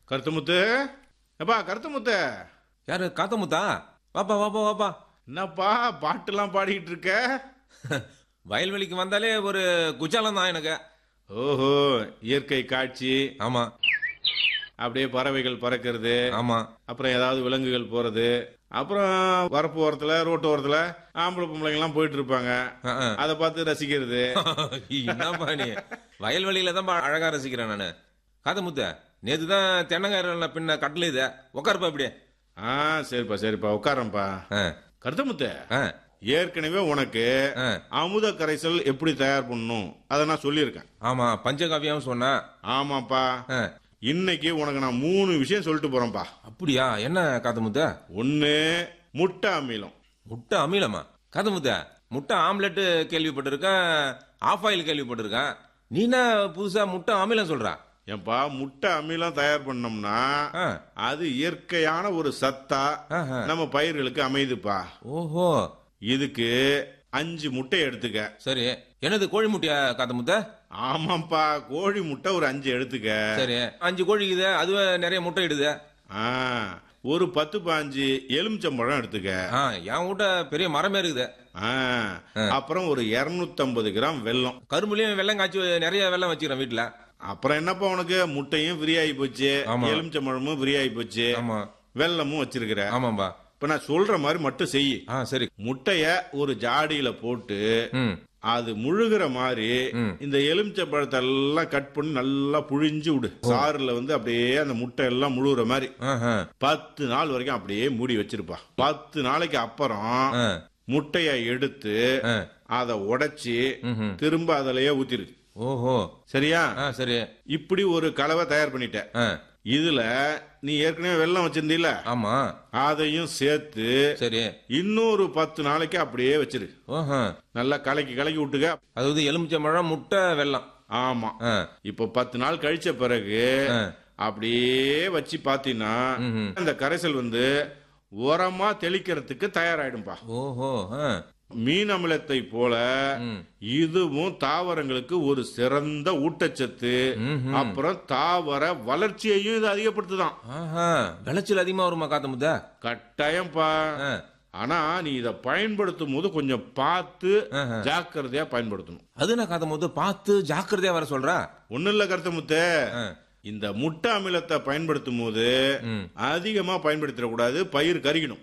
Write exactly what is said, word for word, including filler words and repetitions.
கருத்துமுத்து, எப்பா கருத்துமுத்து, யாரு காத்தமுத்தா? வாப்பா வாப்பா வாப்பா. என்னப்பா பாட்டுலாம் பாடிக்கிட்டு இருக்க? வயல்வெளிக்கு வந்தாலே ஒரு குச்சாலம் தான் எனக்கு. ஓஹோ, இயற்கை காட்சி, ஆமா அப்படியே பறவைகள் பறக்கிறது, ஆமா. அப்புறம் ஏதாவது விலங்குகள் போறது, அப்புறம் வரப்பு ஓரத்துல ரோட்டு ஓரத்துல ஆம்பளை பொம்பளைங்க எல்லாம் போயிட்டு இருப்பாங்க, அஹ், அஹ். அதை பார்த்து ரசிக்கிறது. என்னப்பா நீ வயல்வெளியில தான் அழகா ரசிக்கிறேன் நானு. காத்தமுத்த, நேத்து தான் தென்னங்காயிரம் பின்ன கட்டல இத உட்காருப்பா இப்படியே. ஆ சரிப்பா சரிப்பா உட்காரம்பா. அஹ், கருத்துமுத்து, அஹ், ஏற்கனவே உனக்கு அஹ். அமுத கரைசல் எப்படி தயார் பண்ணணும் அதை நான் சொல்லியிருக்கேன். ஆமா பஞ்சகாவியம் சொன்ன. ஆமாப்பா, அஹ், இன்னைக்கு உனக்கு நான் மூணு விஷயம் சொல்லிட்டு போறேன்ப்பா. அப்படியா? என்ன காத்தமுத்த? ஒன்னு, முட்டை அமிலம். முட்டை அமிலமா? காத்தமுத்த, முட்டை ஆம்லெட் கேள்விப்பட்டிருக்கேன், ஆஃப் ஆயில் கேள்விப்பட்டிருக்கேன். நீ என்ன புதுசா முட்டை அமிலம் சொல்ற? ஏன்பா, முட்டை அமிலம் தயார் பண்ணோம்னா ஆ. அது இயற்கையான ஒரு சத்தா ஆஹா. நம்ம பயிர்களுக்கு அமைதுப்பா. ஓஹோ, இதுக்கு அஞ்சு முட்டை எடுத்துக்க. சரி. என்னது கோழி முட்டையா காத்தமுத்த? ஆமாப்பா, கோழி முட்டை ஒரு அஞ்சு எடுத்துக்க. சரி, அஞ்சு கோழி இது, அதுவே நிறைய முட்டை இடுது. ஆ, ஒரு பத்து பாஞ்சு எலுமிச்சம்பழம் எடுத்துக்க. ஆ, என் வீட்டை பெரிய மரமே இருக்குது. ஆ, அப்புறம் ஒரு இருநூத்தி ஐம்பது கிராம் வெல்லம். கரும்புலயும் வெள்ளம் காய்ச்சி நிறைய வெள்ளம் வச்சுக்கிறேன் வீட்டுல. அப்புறம் என்னப்பா, உனக்கு முட்டையும் ஃப்ரீ ஆகி போச்சு, ஆமா. எலுமிச்சம்பழமும் ஃப்ரீ ஆகி போச்சு, ஆமா வெல்லமும் வச்சிருக்கிற. ஆமாம்பா. இப்ப நான் சொல்ற மாதிரி மட்டும் செய். ஆ சரி. முட்டைய ஒரு ஜாடியில போட்டு ம் அது முழுகிற மாதிரி ம். இந்த எலுமிச்சை பழத்தை எல்லாம் கட் பண்ணி நல்லா புழிஞ்சு விடு. சாறுல வந்து அப்படியே அந்த முட்டை எல்லாம் முழுகிற மாதிரி ஆஹா. பத்து நாள் வரைக்கும் அப்படியே மூடி வச்சிருப்பா. பத்து நாளைக்கு அப்புறம் ஆ. முட்டைய எடுத்து ஆ. அதை உடைச்சி ம்ஹும். திரும்ப அதிலேயே ஊத்திரு. ஓஹோ. சரியா? ஆ சரி. இப்படி ஒரு கலவை தயார் பண்ணிட்ட. ஆ. இதுல நீ ஏற்கனவே வெல்லம் வச்சிருந்தீல, ஆமா அதையும் சேர்த்து சரி. இன்னொரு பத்து நாளைக்கு அப்படியே வச்சிரு. ஓஹோ. நல்லா கலக்கி கலக்கி விட்டுக்க. அதாவது எலுமிச்சம்பழம் முட்டை வெல்லம். ஆமா. ஆ. இப்போ பத்து நாள் கழிச்ச பிறகு ஆ. அப்படியே வச்சு பாத்தீங்கன்னா ம்ஹும். அந்த கரைசல் வந்து உரமா தெளிக்கிறதுக்கு தயாராயிடும்பா. ஓஹோ. ஆ. மீன் அமிலத்தை போல ம். இதுவும் தாவரங்களுக்கு ஒரு சிறந்த ஊட்டச்சத்து, ம்ஹும். அப்புறம் தாவர வளர்ச்சியையும் இது அதிகப்படுத்துதான். ஆஹா. விளைச்சல் அதிகமா வருமா காத்தமுத்த? கட்டாயம்பா. ஆ. ஆனா நீ இத பயன்படுத்தும் போது கொஞ்சம் பார்த்து ஆஹா. ஜாக்கிரதையா பயன்படுத்தணும். அது என்ன காத்தமுத்த பார்த்து ஜாக்கிரதையா வர சொல்ற? ஒண்ணு இல்ல கருத்தமுத்து, ஆ. இந்த முட்டை அமிலத்தை பயன்படுத்தும் போது ம். அதிகமா பயன்படுத்திடக்கூடாது, பயிர் கருகிடும்.